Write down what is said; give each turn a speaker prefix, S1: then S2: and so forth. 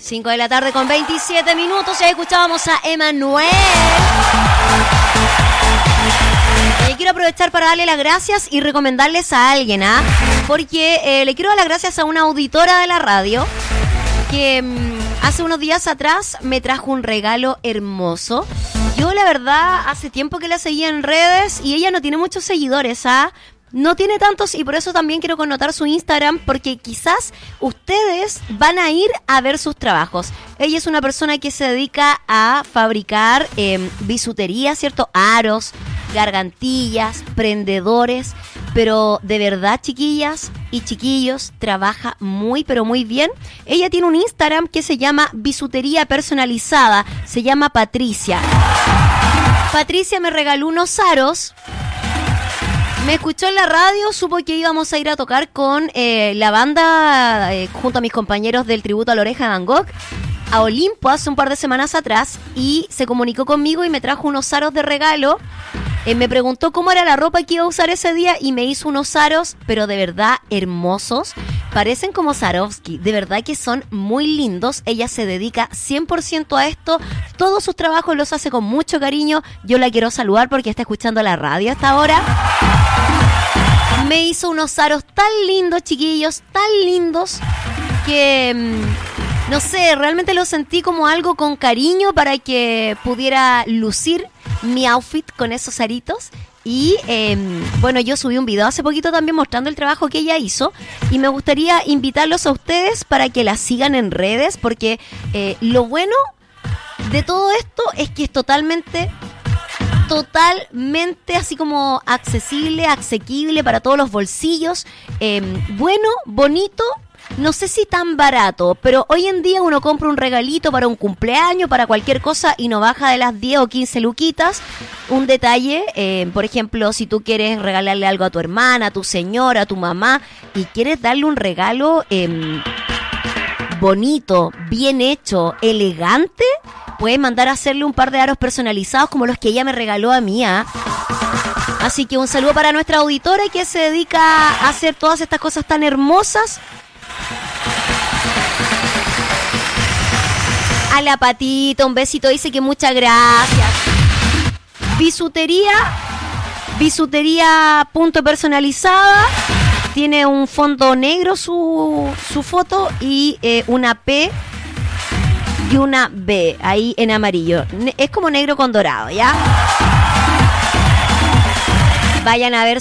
S1: 5 de la tarde con 27 minutos. Ya escuchábamos a Emanuel. Quiero aprovechar para darle las gracias y recomendarles a alguien, porque le quiero dar las gracias a una auditora de la radio que hace unos días atrás me trajo un regalo hermoso. Yo la verdad hace tiempo que la seguía en redes y ella no tiene muchos seguidores, no tiene tantos, y por eso también quiero connotar su Instagram, porque quizás ustedes van a ir a ver sus trabajos. Ella es una persona que se dedica a fabricar bisutería, ¿cierto? Aros, gargantillas, prendedores, pero de verdad, chiquillas y chiquillos, trabaja muy, pero muy bien. Ella tiene un Instagram que se llama Bisutería Personalizada, se llama Patricia. Patricia me regaló unos aros. Me escuchó en la radio, supo que íbamos a ir a tocar con la banda, junto a mis compañeros del tributo a la Oreja de Van Gogh, a Olimpo hace un par de semanas atrás, y se comunicó conmigo y me trajo unos aros de regalo. Me preguntó cómo era la ropa que iba a usar ese día y me hizo unos aros, pero de verdad hermosos. Parecen como Swarovski, de verdad que son muy lindos. Ella se dedica 100% a esto. Todos sus trabajos los hace con mucho cariño. Yo la quiero saludar porque está escuchando la radio a esta hora. Me hizo unos aros tan lindos, chiquillos, tan lindos, que no sé, realmente lo sentí como algo con cariño para que pudiera lucir mi outfit con esos aritos. Y bueno, yo subí un video hace poquito también mostrando el trabajo que ella hizo, y me gustaría invitarlos a ustedes para que la sigan en redes, porque lo bueno de todo esto es que es totalmente así como accesible, asequible para todos los bolsillos, bueno, bonito. No sé si tan barato, pero hoy en día uno compra un regalito para un cumpleaños, para cualquier cosa, y no baja de las 10 o 15 luquitas. Un detalle, por ejemplo, si tú quieres regalarle algo a tu hermana, a tu señora, a tu mamá, y quieres darle un regalo bonito, bien hecho, elegante, puedes mandar a hacerle un par de aros personalizados como los que ella me regaló a mí. Así que un saludo para nuestra auditora que se dedica a hacer todas estas cosas tan hermosas. A la Patita, un besito, dice que muchas gracias. Bisutería punto personalizada. Tiene un fondo negro su foto y una P y una B ahí en amarillo. Es como negro con dorado, ¿ya? Vayan a ver